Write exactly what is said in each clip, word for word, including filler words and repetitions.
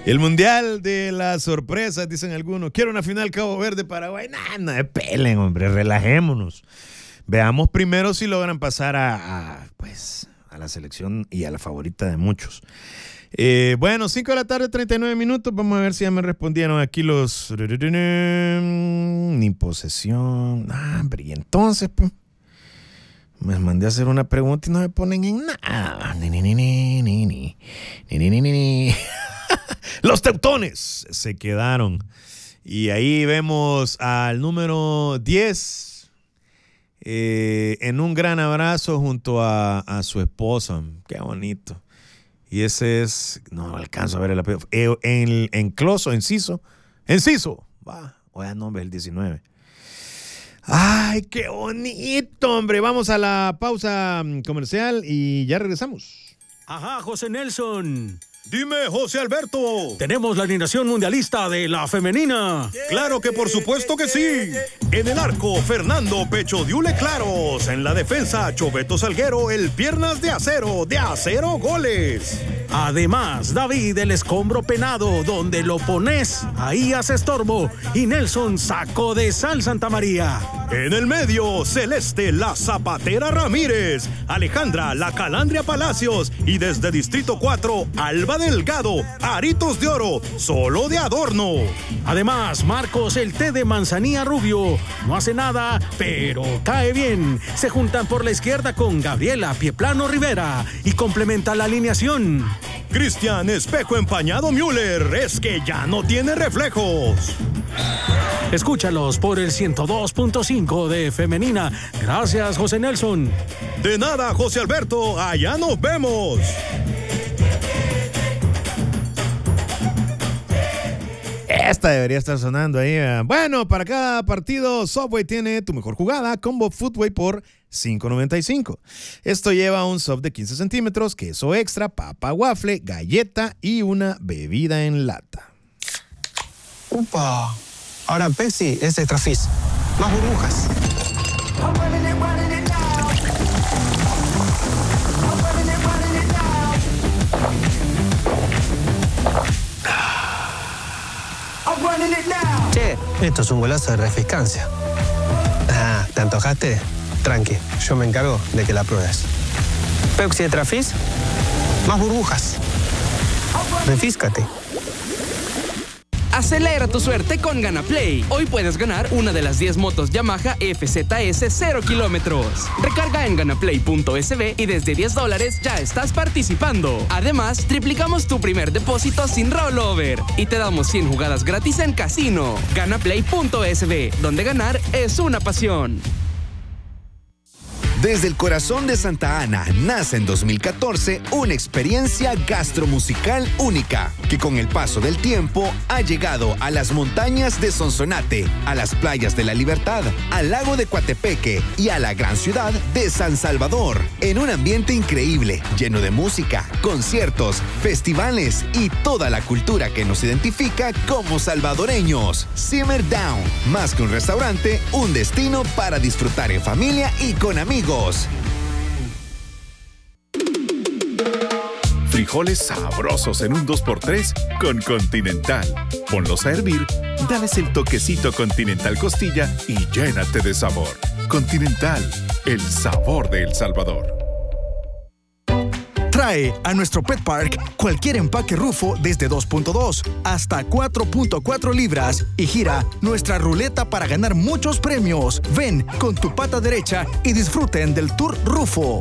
El mundial de las sorpresas, dicen algunos. Quiero una final Cabo Verde-Paraguay. Nah, no despelen, hombre, relajémonos. Veamos primero si logran pasar a, a, pues, a la selección y a la favorita de muchos. Eh, bueno, cinco de la tarde, treinta y nueve minutos. Vamos a ver si ya me respondieron aquí los... Ni posesión. Ah, hombre, y entonces, pues... Me mandé a hacer una pregunta y no me ponen en nada. Ni, ni, ni, ni, ni, ni, ni, ni, ni, ni. Los teutones se quedaron. Y ahí vemos al número diez eh, en un gran abrazo junto a, a su esposa. Qué bonito. Y ese es... No alcanzo a ver el apellido. En, en Closo, Enciso. Enciso. Va. Oiga, nombre, el diecinueve. ¡Ay, qué bonito, hombre! Vamos a la pausa comercial y ya regresamos. Ajá, José Nelson. Dime, José Alberto. Tenemos la alineación mundialista de la femenina. Claro que por supuesto que sí. En el arco, Fernando Pecho Diule Claros. En la defensa, Choveto Salguero, el piernas de acero, de acero goles. Además, David el escombro penado, donde lo pones, ahí hace estorbo. Y Nelson Saco de Sal Santa María. En el medio, Celeste la Zapatera Ramírez, Alejandra la Calandria Palacios y desde Distrito cuatro, Alba Delgado, Aritos de Oro, solo de adorno. Además, Marcos el té de manzanilla rubio, no hace nada, pero cae bien. Se juntan por la izquierda con Gabriela Pieplano Rivera y complementa la alineación. Cristian Espejo Empañado Müller, es que ya no tiene reflejos. Escúchalos por el ciento dos punto cinco de Femenina. Gracias, José Nelson. De nada, José Alberto. Allá nos vemos. Esta debería estar sonando ahí. Bueno, para cada partido, Subway tiene tu mejor jugada, Combo Foodway por cinco noventa y cinco. Esto lleva un sub de quince centímetros, queso extra, papa waffle, galleta y una bebida en lata. ¡Upa! Ahora Pepsi es Extra Fizz. Más burbujas. Che, esto es un golazo de refrescancia. Ah, ¿te antojaste? Tranqui, yo me encargo de que la pruebes. Pepsi Extra Fizz, más burbujas. Refíscate. Acelera tu suerte con GanaPlay. Hoy puedes ganar una de las diez motos Yamaha F Z S cero kilómetros. Recarga en ganaplay punto es be y desde diez dólares ya estás participando. Además, triplicamos tu primer depósito sin rollover y te damos cien jugadas gratis en casino. ganaplay punto es be, donde ganar es una pasión. Desde el corazón de Santa Ana nace en dos mil catorce una experiencia gastromusical única que con el paso del tiempo ha llegado a las montañas de Sonsonate, a las playas de La Libertad, al lago de Coatepeque y a la gran ciudad de San Salvador, en un ambiente increíble, lleno de música, conciertos, festivales y toda la cultura que nos identifica como salvadoreños. Simmer Down, más que un restaurante, un destino para disfrutar en familia y con amigos. Frijoles sabrosos en un dos por tres con Continental. Ponlos a hervir, dales el toquecito Continental Costilla y llénate de sabor. Continental, el sabor de El Salvador. Trae a nuestro Pet Park cualquier empaque Rufo desde dos punto dos hasta cuatro punto cuatro libras y gira nuestra ruleta para ganar muchos premios. Ven con tu pata derecha y disfruten del Tour Rufo.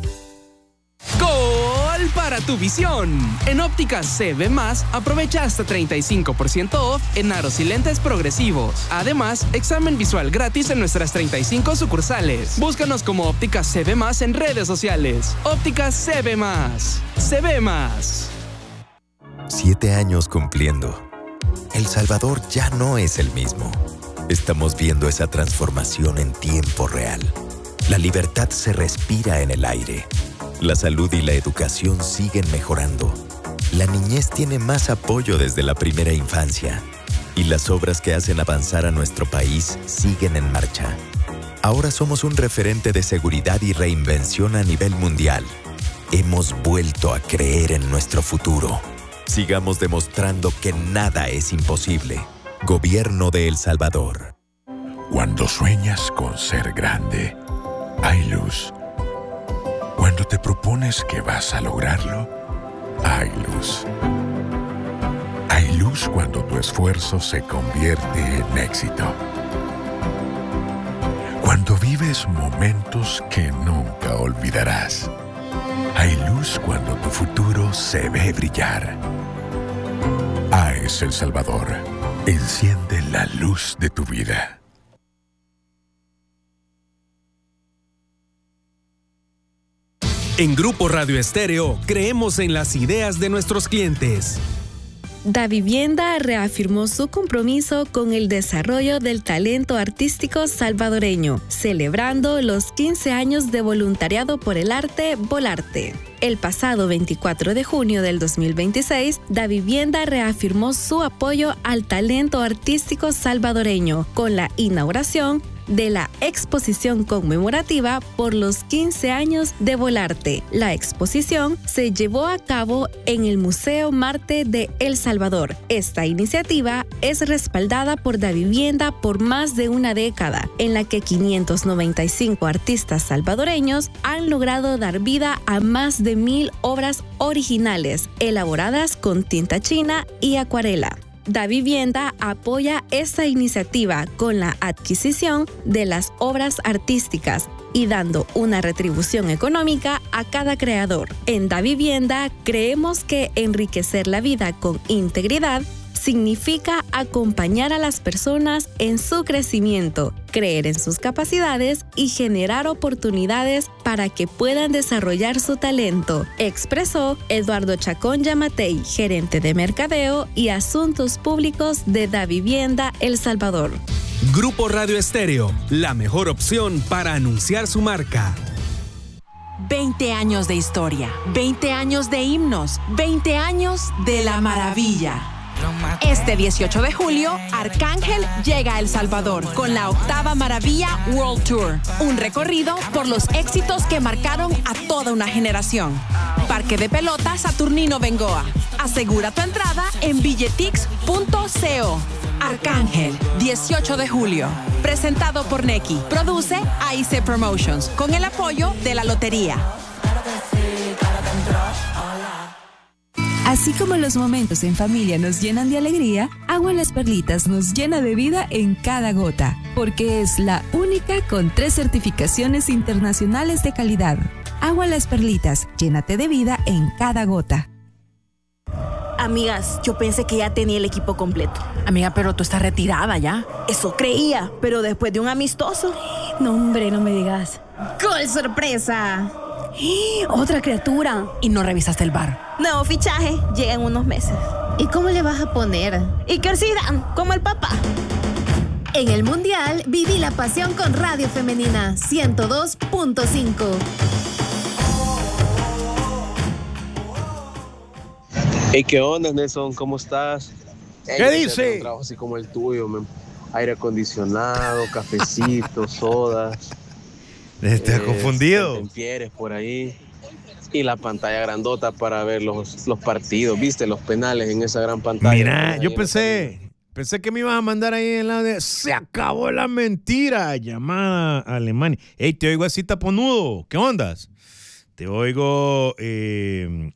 ¡Gol para tu visión! En Ópticas C V más, aprovecha hasta treinta y cinco por ciento off en aros y lentes progresivos. Además, examen visual gratis en nuestras treinta y cinco sucursales. Búscanos como Ópticas C V más en redes sociales. Ópticas C V más. Se ve más. Siete años cumpliendo. El Salvador ya no es el mismo. Estamos viendo esa transformación en tiempo real. La libertad se respira en el aire. La salud y la educación siguen mejorando. La niñez tiene más apoyo desde la primera infancia. Y las obras que hacen avanzar a nuestro país siguen en marcha. Ahora somos un referente de seguridad y reinvención a nivel mundial. Hemos vuelto a creer en nuestro futuro. Sigamos demostrando que nada es imposible. Gobierno de El Salvador. Cuando sueñas con ser grande, hay luz. Cuando te propones que vas a lograrlo, hay luz. Hay luz cuando tu esfuerzo se convierte en éxito. Cuando vives momentos que nunca olvidarás. Hay luz cuando tu futuro se ve brillar. A E S El Salvador. Enciende la luz de tu vida. En Grupo Radio Estéreo creemos en las ideas de nuestros clientes. Davivienda reafirmó su compromiso con el desarrollo del talento artístico salvadoreño, celebrando los quince años de voluntariado por el arte Volarte. El pasado veinticuatro de junio del dos mil veintiséis, Davivienda reafirmó su apoyo al talento artístico salvadoreño con la inauguración de la exposición conmemorativa por los quince años de Volarte. La exposición se llevó a cabo en el Museo Marte de El Salvador. Esta iniciativa es respaldada por Davivienda por más de una década, en la que quinientos noventa y cinco artistas salvadoreños han logrado dar vida a más de mil obras originales, elaboradas con tinta china y acuarela. Davivienda apoya esta iniciativa con la adquisición de las obras artísticas y dando una retribución económica a cada creador. En Davivienda creemos que enriquecer la vida con integridad significa acompañar a las personas en su crecimiento, creer en sus capacidades y generar oportunidades para que puedan desarrollar su talento, expresó Eduardo Chacón Yamatei, gerente de Mercadeo y Asuntos Públicos de Davivienda El Salvador. Grupo Radio Estéreo, la mejor opción para anunciar su marca. veinte años de historia, veinte años de himnos, veinte años de la maravilla. Este dieciocho de julio, Arcángel llega a El Salvador con la octava Maravilla World Tour, un recorrido por los éxitos que marcaron a toda una generación. Parque de pelota Saturnino Bengoa. Asegura tu entrada en billetix punto co. Arcángel, dieciocho de julio. Presentado por Neki. Produce A I C Promotions con el apoyo de la Lotería. Así como los momentos en familia nos llenan de alegría, Agua Las Perlitas nos llena de vida en cada gota, porque es la única con tres certificaciones internacionales de calidad. Agua Las Perlitas, llénate de vida en cada gota. Amigas, yo pensé que ya tenía el equipo completo. Amiga, pero tú estás retirada ya. Eso creía, pero después de un amistoso. No, hombre, no me digas. ¡Gol sorpresa! ¡Otra criatura! Y no revisaste el V A R. Nuevo fichaje, llega en unos meses. ¿Y cómo le vas a poner? Iker Zidane, como el papá. En el Mundial, viví la pasión con Radio Femenina ciento dos punto cinco. Hey, ¿qué onda, Nelson? ¿Cómo estás? ¿Qué hey, dice? Un trabajo así como el tuyo, man. Aire acondicionado, cafecito, sodas. Estás eh, confundido. Tempieres por ahí. Y la pantalla grandota para ver los, los partidos, ¿viste? Los penales en esa gran pantalla. Mira, yo pensé, pensé que me ibas a mandar ahí en la de se acabó la mentira, llamada a Alemania. Hey, te oigo así taponudo. ¿Qué ondas? Te oigo eh,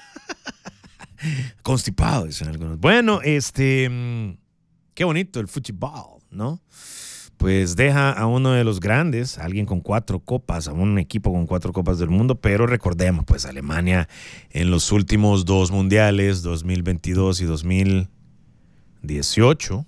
constipado, dicen algunos. Bueno, este, qué bonito el fútbol, ¿no? Pues deja a uno de los grandes, a alguien con cuatro copas, a un equipo con cuatro copas del mundo, pero recordemos, pues Alemania en los últimos dos mundiales, dos mil veintidós y dos mil dieciocho,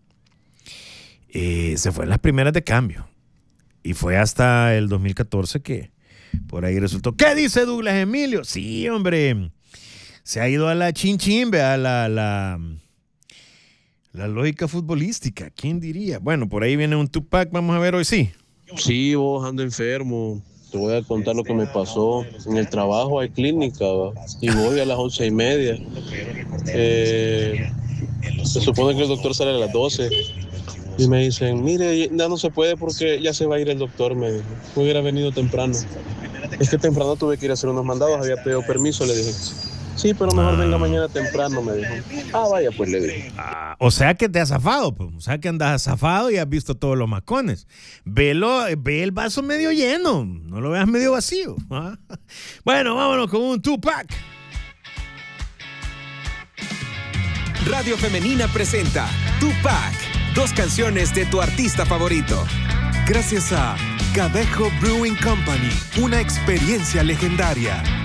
eh, se fue en las primeras de cambio. Y fue hasta el dos mil catorce que por ahí resultó. ¿Qué dice Douglas Emilio? Sí, hombre, se ha ido a la chinchimbe, a la... la La lógica futbolística, ¿quién diría? Bueno, por ahí viene un Tupac, vamos a ver hoy sí. Sí, vos ando enfermo. Te voy a contar lo que me pasó. En el trabajo hay clínica, ¿va? Y voy a las once y media. Eh, se supone que el doctor sale a las doce. Y me dicen, mire, ya no se puede porque ya se va a ir el doctor. Me dijo, me hubiera venido temprano. Es que temprano tuve que ir a hacer unos mandados, había pedido permiso, le dije. Sí, pero mejor venga mañana temprano, me dijo. Ah, vaya, pues le dije. Ah, o sea que te has zafado, pues. O sea que andas zafado y has visto todos los macones. Velo, ve el vaso medio lleno, no lo veas medio vacío. ¿Ah? Bueno, vámonos con un Tupac. Radio Femenina presenta Tupac, dos canciones de tu artista favorito. Gracias a Cadejo Brewing Company, una experiencia legendaria.